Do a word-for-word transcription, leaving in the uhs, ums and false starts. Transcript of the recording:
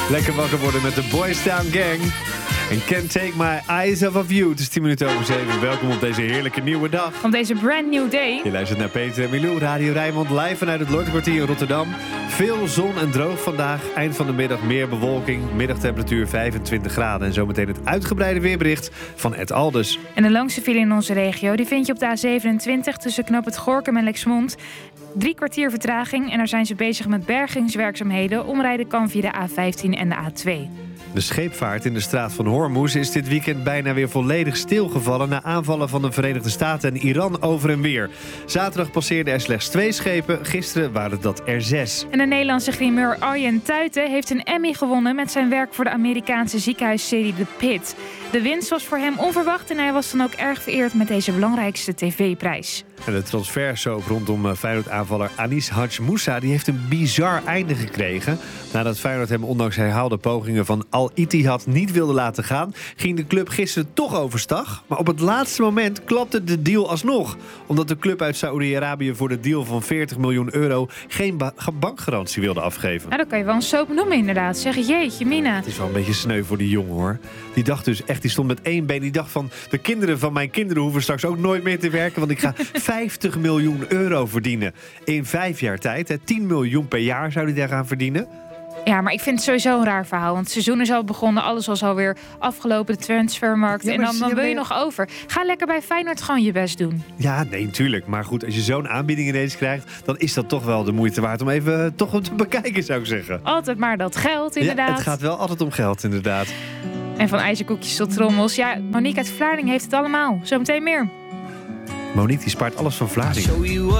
Lekker wakker worden met de Boys Town Gang. En Can't Take My Eyes Off of You. Het is tien minuten over zeven. Welkom op deze heerlijke nieuwe dag. Op deze brand new day. Je luistert naar Peter en Milou, Radio Rijnmond, live vanuit het Lortenkwartier in Rotterdam. Veel zon en droog vandaag. Eind van de middag meer bewolking. Middagtemperatuur vijfentwintig graden. En zometeen het uitgebreide weerbericht van Ed Alders. En de langste file in onze regio die vind je op de A zevenentwintig tussen Knoop het Gorinchem en Lexmond. Drie kwartier vertraging en daar zijn ze bezig met bergingswerkzaamheden. Omrijden kan via de A vijftien en de A twee. De scheepvaart in de straat van Hormuz is dit weekend bijna weer volledig stilgevallen na aanvallen van de Verenigde Staten en Iran over en weer. Zaterdag passeerden er slechts twee schepen, gisteren waren dat er zes. En de Nederlandse grimeur Arjen Tuiten heeft een Emmy gewonnen met zijn werk voor de Amerikaanse ziekenhuisserie The Pit. De winst was voor hem onverwacht en hij was dan ook erg vereerd met deze belangrijkste tv-prijs. En de transfersoap rondom Feyenoord-aanvaller Anis Hadj Moussa die heeft een bizar einde gekregen. Nadat Feyenoord hem ondanks herhaalde pogingen van Al Ittihad niet wilde laten gaan, ging de club gisteren toch overstag. Maar op het laatste moment klapte de deal alsnog. Omdat de club uit Saoedi-Arabië voor de deal van veertig miljoen euro geen ba- bankgarantie wilde afgeven. Nou, dat kan je wel een soap noemen inderdaad. Zeg jeetje, Mina. Het is wel een beetje sneu voor die jongen hoor. Die dacht dus echt, die stond met één been. Die dacht van, de kinderen van mijn kinderen hoeven straks ook nooit meer te werken. Want ik ga vijftig miljoen euro verdienen. In vijf jaar tijd. Hè. tien miljoen per jaar zou hij daar gaan verdienen. Ja, maar ik vind het sowieso een raar verhaal. Want het seizoen is al begonnen, alles was alweer afgelopen, de transfermarkt. Ja, en dan, dan ja, wil je maar... nog over. Ga lekker bij Feyenoord gewoon je best doen. Ja, nee, natuurlijk. Maar goed, als je zo'n aanbieding ineens krijgt, dan is dat toch wel de moeite waard om even uh, toch om te bekijken, zou ik zeggen. Altijd maar dat geld, inderdaad. Ja, het gaat wel altijd om geld, inderdaad. En van ijzerkoekjes tot trommels. Ja, Monique uit Vlaardingen heeft het allemaal. Zometeen meer. Monique, die spaart alles van Vlaardingen.